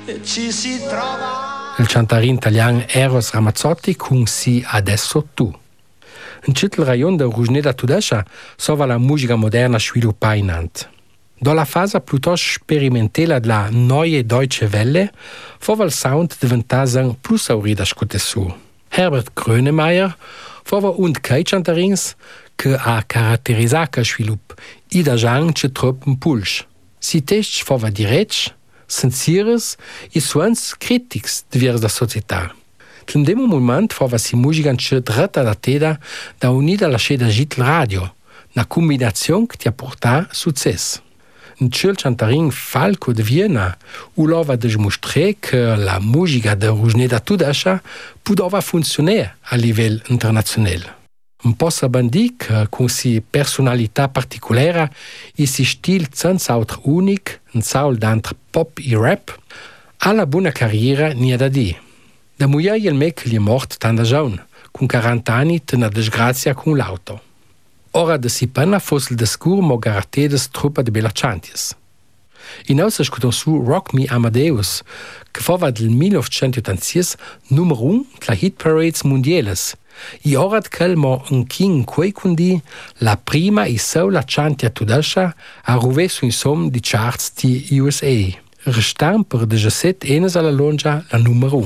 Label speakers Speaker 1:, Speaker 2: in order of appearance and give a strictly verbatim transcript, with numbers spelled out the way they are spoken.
Speaker 1: ci si trova.
Speaker 2: Il cantarin italiano Eros Ramazzotti con Si Adesso Tu. In tutto il rayon del Rusneda Tudesha sova la musica moderna sviluppata in Ant. Dalla fase piuttosto sperimentale della neue Deutsche Welle, fova il sound diventasse più saurito a ascoltare su. Herbert Grönemeyer fova un dei cantarins che ha caratterizzato il sviluppo i da Jean che troppo un pulsch. Si test fova diretto, sensires e suons critics diversi da società. In dem momento fova si musica che dritta da teda da unida la sceda git radio, una combinazione che ti ha portato successo. In quel cantarin Falco de Vienna ulova dimostrare che la musica de Rusneda Tudesha poteva funzionare a livello internazionale. Un po' sabandi che con si personalità particolare e si stile senza altro unico, un saul d'entre pop e rap, ha la buona carriera ni da di. Da muia il me che gli è morto tanto giovane, con quaranta anni una disgrazia con l'auto. Ora de si penna fosse il discur mo garantedes truppa de bella chanties. In aus ascoltam su Rock Me Amadeus, che fava del millenovecentottantasei numero uno tra hit parades mondiales. E ora quel mo un king quei quindi la prima e sola chantia tudesha a ruve su insom di charts di U S A. Restam per diciassette enes alla longa la numero uno.